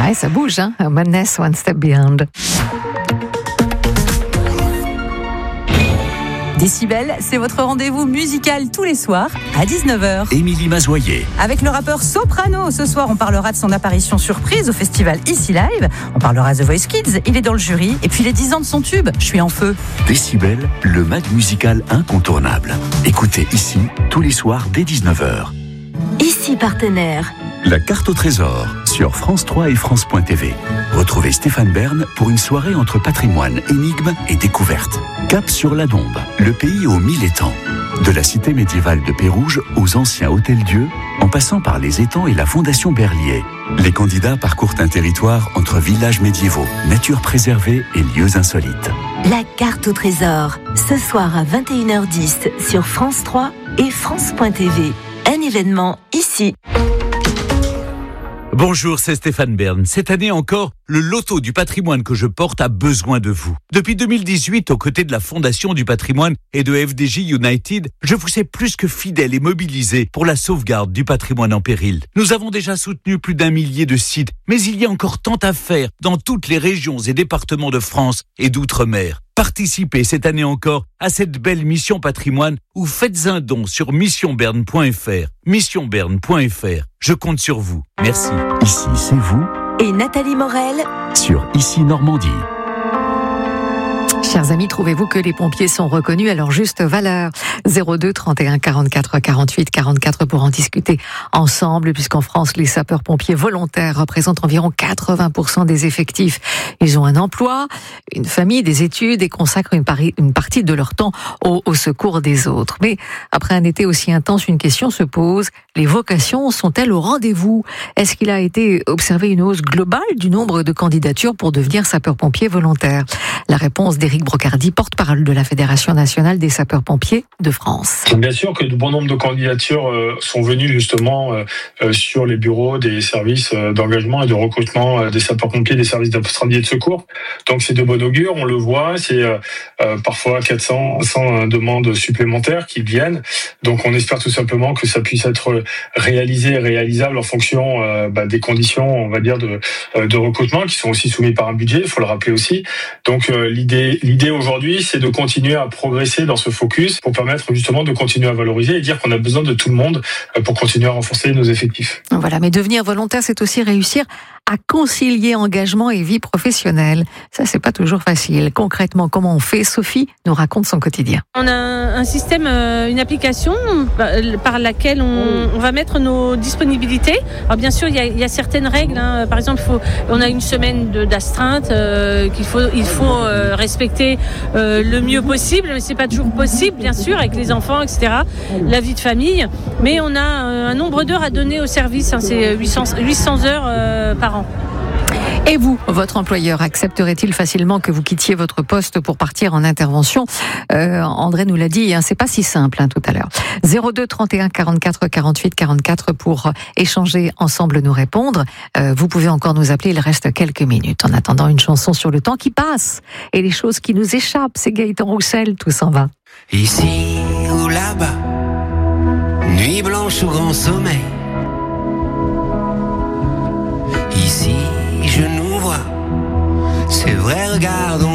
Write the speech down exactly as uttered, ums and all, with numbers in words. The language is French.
Ouais, ça bouge, hein. Madness, One Step Beyond. Décibel, c'est votre rendez-vous musical tous les soirs à dix-neuf heures. Émilie Mazoyer. Avec le rappeur Soprano, ce soir on parlera de son apparition surprise au festival Ici Live. On parlera The Voice Kids, il est dans le jury. Et puis les dix ans de son tube, Je suis en feu. Décibel, le mag musical incontournable. Écoutez ici, tous les soirs dès dix-neuf heures. Ici partenaire. La carte au trésor sur France trois et France point T V. Retrouvez Stéphane Bern pour une soirée entre patrimoine, énigmes et découvertes. Cap sur la Dombe, le pays aux mille étangs. De la cité médiévale de Pérouge aux anciens hôtels-dieux, en passant par les étangs et la fondation Berlier. Les candidats parcourent un territoire entre villages médiévaux, nature préservée et lieux insolites. La carte au trésor, ce soir à vingt et une heures dix sur France trois et France point T V. Un événement ici. Bonjour, c'est Stéphane Bern. Cette année encore, le loto du patrimoine que je porte a besoin de vous. Depuis deux mille dix-huit, aux côtés de la Fondation du patrimoine et de F D J United, je vous sais plus que fidèle et mobilisé pour la sauvegarde du patrimoine en péril. Nous avons déjà soutenu plus d'un millier de sites, mais il y a encore tant à faire dans toutes les régions et départements de France et d'outre-mer. Participez cette année encore à cette belle mission patrimoine ou faites un don sur mission bern point f r. mission bern point f r. Je compte sur vous. Merci. Ici, c'est vous. Et Nathalie Morel sur Ici Normandie. Chers amis, trouvez-vous que les pompiers sont reconnus à leur juste valeur? zéro deux trente et un quarante-quatre quarante-huit quarante-quatre pour en discuter ensemble, puisqu'en France, les sapeurs-pompiers volontaires représentent environ quatre-vingts pour cent des effectifs. Ils ont un emploi, une famille, des études et consacrent une, pari- une partie de leur temps au, au secours des autres. Mais après un été aussi intense, une question se pose. Les vocations sont-elles au rendez-vous? Est-ce qu'il a été observé une hausse globale du nombre de candidatures pour devenir sapeur-pompier volontaire? La réponse d'Éric Brocardi, porte-parole de la Fédération nationale des sapeurs-pompiers de France. Bien sûr que de bon nombre de candidatures euh, sont venues justement euh, euh, sur les bureaux des services euh, d'engagement et de recrutement euh, des sapeurs-pompiers, des services d'incendie et de secours. Donc c'est de bon augure, on le voit, c'est euh, euh, parfois quatre cents, cent demandes supplémentaires qui viennent. Donc on espère tout simplement que ça puisse être réalisé et réalisable en fonction euh, bah, des conditions, on va dire, de, euh, de recrutement qui sont aussi soumises par un budget, il faut le rappeler aussi. Donc euh, l'idée L'idée aujourd'hui, c'est de continuer à progresser dans ce focus pour permettre justement de continuer à valoriser et dire qu'on a besoin de tout le monde pour continuer à renforcer nos effectifs. Voilà, mais devenir volontaire, c'est aussi réussir à concilier engagement et vie professionnelle. Ça, c'est pas toujours facile. Concrètement, comment on fait? Sophie nous raconte son quotidien. On a un système, une application par laquelle on, on va mettre nos disponibilités. Alors bien sûr, il y a, il y a certaines règles. Hein. Par exemple, il faut, on a une semaine de, d'astreinte euh, qu'il faut, il faut euh, respecter euh, le mieux possible, mais c'est pas toujours possible, bien sûr, avec les enfants, et cetera. La vie de famille. Mais on a un nombre d'heures à donner au service. Hein. C'est huit cents heures euh, par an. Et vous, votre employeur accepterait-il facilement que vous quittiez votre poste pour partir en intervention? euh, André nous l'a dit, hein, c'est pas si simple hein, tout à l'heure. zéro deux trente et un quarante-quatre quarante-huit quarante-quatre pour échanger ensemble, nous répondre. Euh, vous pouvez encore nous appeler, il reste quelques minutes. En attendant, une chanson sur le temps qui passe et les choses qui nous échappent. C'est Gaëtan Roussel, tout s'en va. Ici ou là-bas, nuit blanche ou grand sommeil. Ici, je nous vois, c'est vrai, regarde,